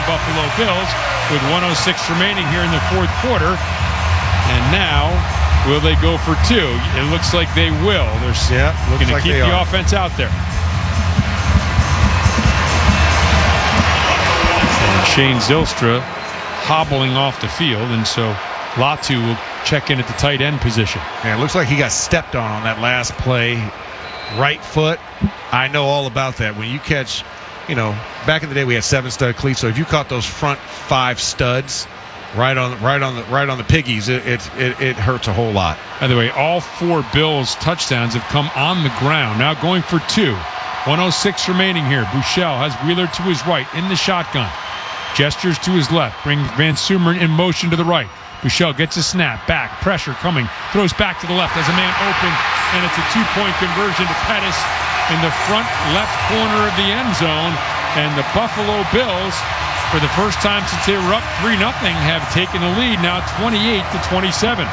Buffalo Bills with 1:06 remaining here in the fourth quarter. And now, will they go for two? It looks like they will. They're going to keep the offense out there. And Shane Zylstra hobbling off the field, and so Latu will check in at the tight end position. Yeah, it looks like he got stepped on that last play. Right foot. I know all about that. When you catch, back in the day we had 7-stud cleats, so if you caught those front 5 studs right on the piggies, it hurts a whole lot. By the way, all 4 Bills touchdowns have come on the ground. Now going for 2. 1:06 remaining here. Buechele has Wheeler to his right in the shotgun. Gestures to his left. Brings Van Sumeren in motion to the right. Buechele gets a snap. Back. Pressure coming. Throws back to the left. Has a man open. And it's a 2-point conversion to Pettis in the front left corner of the end zone. And the Buffalo Bills, for the first time since they were up 3-0, have taken the lead now 28-27.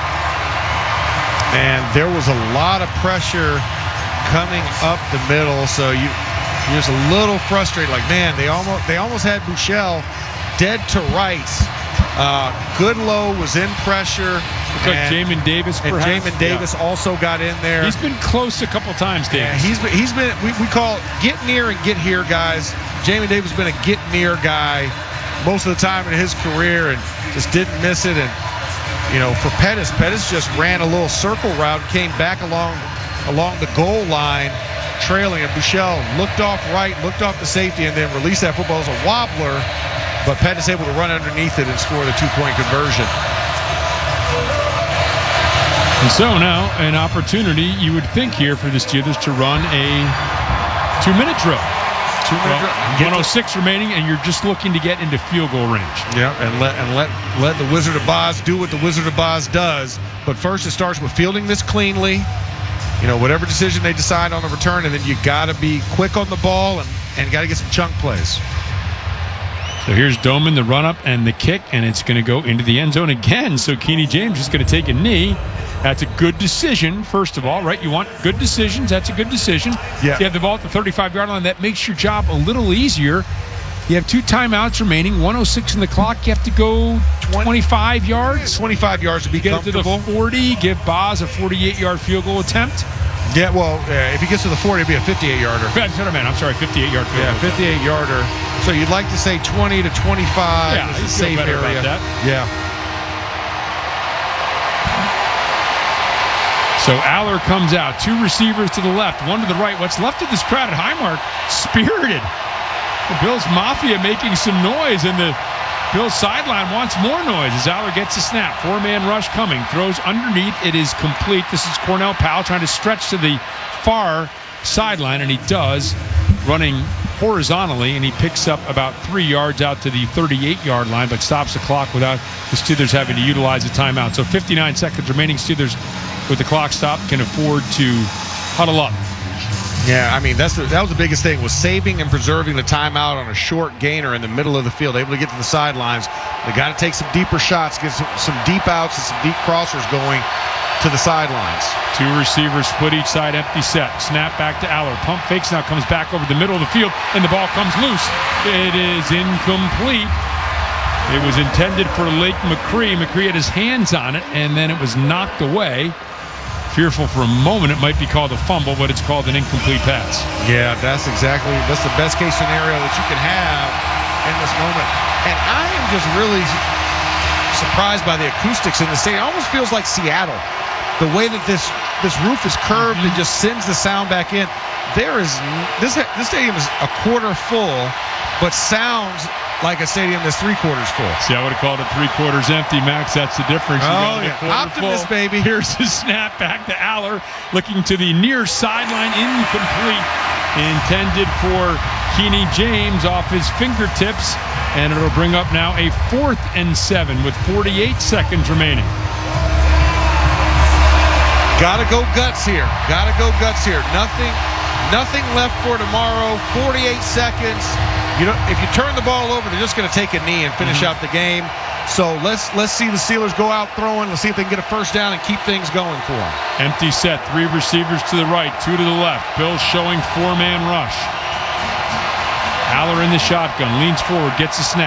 And there was a lot of pressure coming up the middle, so you're just a little frustrated. Like, man, they almost had Buechele dead to rights. Goodlow was in pressure. Looks like Jamin Davis, perhaps. And Jamin Davis also got in there. He's been close a couple times, Davis. Yeah, he's been. We call it get near and get here, guys. Jamin Davis has been a get near guy most of the time in his career, and just didn't miss it. And for Pettis just ran a little circle route and came back along the goal line, trailing. And Buechele looked off right, looked off the safety, and then released that football as a wobbler. But Pettis able to run underneath it and score the 2-point conversion. And so now an opportunity, you would think here, for the Steelers to run a 2-minute drill. 1:06 remaining, and you're just looking to get into field goal range. Yeah, and let the Wizard of Oz do what the Wizard of Oz does. But first, it starts with fielding this cleanly. Whatever decision they decide on the return, and then you got to be quick on the ball and got to get some chunk plays. So here's Doman, the run-up and the kick, and it's going to go into the end zone again. So Kenny James is going to take a knee. That's a good decision, first of all, right? You want good decisions. That's a good decision. Yeah. You have the ball at the 35-yard line. That makes your job a little easier. You have 2 timeouts remaining, 1:06 in the clock. You have to go 25 yards. 25 yards to be comfortable. Get to the 40, give Boz a 48-yard field goal attempt. Yeah, well, if he gets to the 40, it'd be a 58-yarder. That's what I meant. I'm sorry, 58-yard field goal. Yeah, 58-yarder. So you'd like to say 20 to 25 is a safe area. About that. Yeah. So Aller comes out. 2 receivers to the left, 1 to the right. What's left of this crowd at Highmark, spirited. The Bills Mafia making some noise, and the Bills sideline wants more noise as Aller gets a snap. 4-man rush coming. Throws underneath. It is complete. This is Cornell Powell trying to stretch to the far sideline, and he does, running horizontally, and he picks up about 3 yards out to the 38-yard line, but stops the clock without the Steelers having to utilize a timeout. So 59 seconds remaining. Steelers, with the clock stopped, can afford to huddle up. Yeah, I mean, that was the biggest thing, was saving and preserving the timeout on a short gainer in the middle of the field, able to get to the sidelines. They got to take some deeper shots, get some deep outs and some deep crossers going to the sidelines. 2 receivers split each side, empty set. Snap back to Aller. Pump fakes, now comes back over the middle of the field, and the ball comes loose. It is incomplete. It was intended for Lake McCree. McCree had his hands on it, and then it was knocked away. Fearful for a moment it might be called a fumble, but it's called an incomplete pass. Yeah, that's the best case scenario that you can have in this moment. And I am just really surprised by the acoustics in the stadium. It almost feels like Seattle. The way that this roof is curved, it just sends the sound back in. This stadium is a quarter full, but sounds like a stadium that's 3/4 full. See, I would have called it 3/4 empty, Max. That's the difference. Oh, yeah. Optimist, full. Baby. Here's the snap back to Aller, looking to the near sideline, incomplete. Intended for Kenny James off his fingertips, and it'll bring up now a 4th and 7 with 48 seconds remaining. Gotta go guts here. Nothing left for tomorrow. 48 seconds. If you turn the ball over, they're just going to take a knee and finish out the game. So let's see the Steelers go out throwing. Let's see if they can get a first down and keep things going for them. Empty set. 3 receivers to the right, 2 to the left. Bills showing 4-man rush. Aller in the shotgun, leans forward, gets a snap.